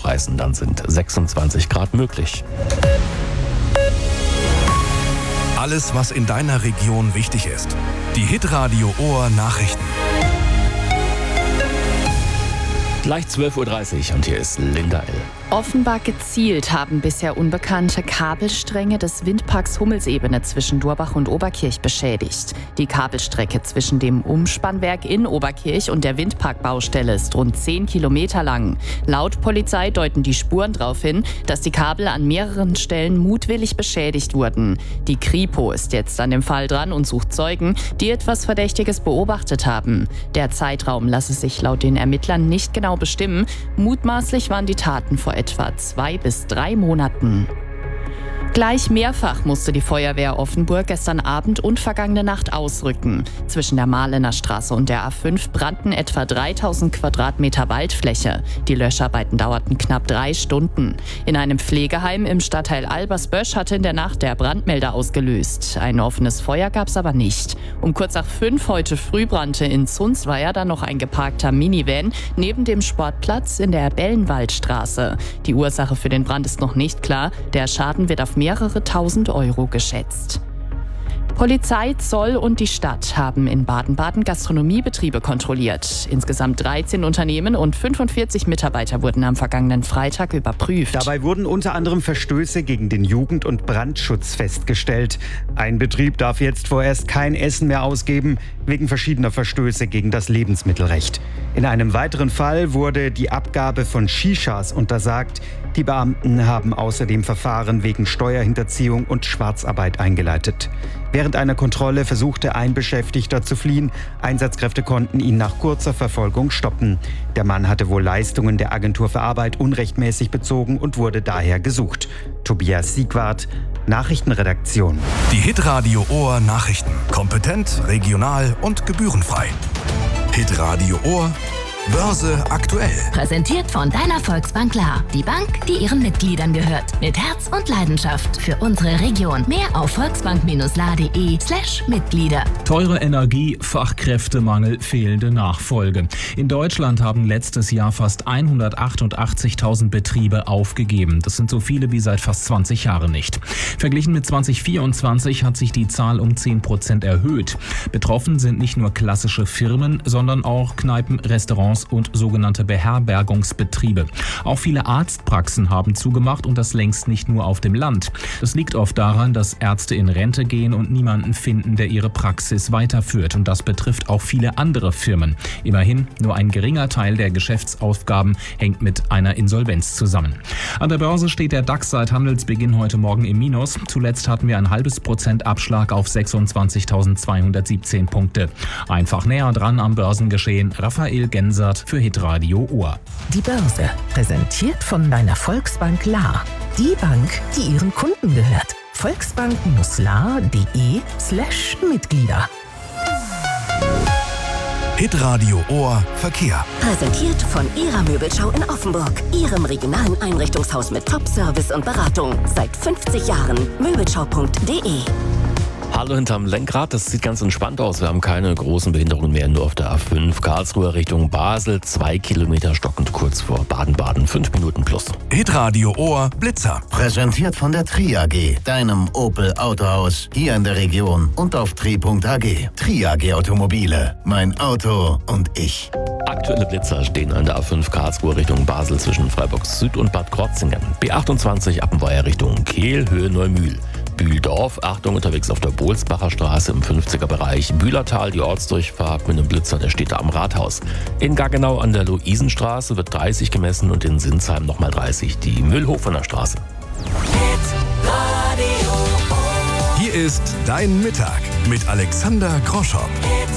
aufreißen. Dann sind 26 Grad möglich. Alles, was in deiner Region wichtig ist. Die Hitradio Ohr Nachrichten. Gleich 12.30 Uhr und hier ist Linda L. Offenbar gezielt haben bisher unbekannte Kabelstränge des Windparks Hummelsebene zwischen Durbach und Oberkirch beschädigt. Die Kabelstrecke zwischen dem Umspannwerk in Oberkirch und der Windparkbaustelle ist rund 10 Kilometer lang. Laut Polizei deuten die Spuren darauf hin, dass die Kabel an mehreren Stellen mutwillig beschädigt wurden. Die Kripo ist jetzt an dem Fall dran und sucht Zeugen, die etwas Verdächtiges beobachtet haben. Der Zeitraum lasse sich laut den Ermittlern nicht genau bestimmen. Mutmaßlich waren die Taten vor etwa 2 bis 3 Monaten. Gleich mehrfach musste die Feuerwehr Offenburg gestern Abend und vergangene Nacht ausrücken. Zwischen der Mahlener Straße und der A5 brannten etwa 3000 Quadratmeter Waldfläche. Die Löscharbeiten dauerten knapp 3 Stunden. In einem Pflegeheim im Stadtteil Albersbösch hatte in der Nacht der Brandmelder ausgelöst. Ein offenes Feuer gab es aber nicht. Um kurz nach 5 heute früh brannte in Zunzweier dann noch ein geparkter Minivan neben dem Sportplatz in der Bellenwaldstraße. Die Ursache für den Brand ist noch nicht klar. Der Schaden wird auf mehrere tausend Euro geschätzt. Polizei, Zoll und die Stadt haben in Baden-Baden Gastronomiebetriebe kontrolliert. Insgesamt 13 Unternehmen und 45 Mitarbeiter wurden am vergangenen Freitag überprüft. Dabei wurden unter anderem Verstöße gegen den Jugend- und Brandschutz festgestellt. Ein Betrieb darf jetzt vorerst kein Essen mehr ausgeben, wegen verschiedener Verstöße gegen das Lebensmittelrecht. In einem weiteren Fall wurde die Abgabe von Shishas untersagt. Die Beamten haben außerdem Verfahren wegen Steuerhinterziehung und Schwarzarbeit eingeleitet. Während einer Kontrolle versuchte ein Beschäftigter zu fliehen. Einsatzkräfte konnten ihn nach kurzer Verfolgung stoppen. Der Mann hatte wohl Leistungen der Agentur für Arbeit unrechtmäßig bezogen und wurde daher gesucht. Tobias Siegwart, Nachrichtenredaktion. Die Hitradio Ohr Nachrichten. Kompetent, regional und gebührenfrei. Hitradio Ohr. Börse aktuell. Präsentiert von deiner Volksbank Klar. Die Bank, die ihren Mitgliedern gehört. Mit Herz und Leidenschaft für unsere Region. Mehr auf volksbank-la.de/Mitglieder. Teure Energie, Fachkräftemangel, fehlende Nachfolge. In Deutschland haben letztes Jahr fast 188.000 Betriebe aufgegeben. Das sind so viele wie seit fast 20 Jahren nicht. Verglichen mit 2024 hat sich die Zahl um 10% erhöht. Betroffen sind nicht nur klassische Firmen, sondern auch Kneipen, Restaurants und sogenannte Beherbergungsbetriebe. Auch viele Arztpraxen haben zugemacht und das längst nicht nur auf dem Land. Das liegt oft daran, dass Ärzte in Rente gehen und niemanden finden, der ihre Praxis weiterführt. Und das betrifft auch viele andere Firmen. Immerhin, nur ein geringer Teil der Geschäftsaufgaben hängt mit einer Insolvenz zusammen. An der Börse steht der DAX seit Handelsbeginn heute Morgen im Minus. Zuletzt hatten wir ein halbes Prozent Abschlag auf 26.217 Punkte. Einfach näher dran am Börsengeschehen. Raphael Gensert für Hitradio Ohr. Die Börse, präsentiert von deiner Volksbank La. Die Bank, die ihren Kunden gehört. volksbank-la.de/Mitglieder. Hitradio Ohr Verkehr. Präsentiert von Ihrer Möbelschau in Offenburg. Ihrem regionalen Einrichtungshaus mit Top-Service und Beratung. Seit 50 Jahren. Möbelschau.de. Hallo hinterm Lenkrad, das sieht ganz entspannt aus. Wir haben keine großen Behinderungen mehr, nur auf der A5 Karlsruhe Richtung Basel. 2 Kilometer stockend kurz vor Baden-Baden, 5 Minuten plus. Hitradio Ohr Blitzer. Präsentiert von der Tri AG, deinem Opel Autohaus hier in der Region und auf tri.ag. Tri AG Automobile, mein Auto und ich. Aktuelle Blitzer stehen an der A5 Karlsruhe Richtung Basel zwischen Freiburg Süd und Bad Krotzingen. B28 Appenweier Richtung Kehl, Höhe Neumühl. Bühldorf, Achtung, unterwegs auf der Bohlsbacher Straße im 50er-Bereich. Bühlertal, die Ortsdurchfahrt mit einem Blitzer, der steht da am Rathaus. In Gaggenau an der Luisenstraße wird 30 gemessen und in Sinsheim nochmal 30. Die Mühlhofener Straße. Hier ist Dein Mittag mit Alexander Groschow.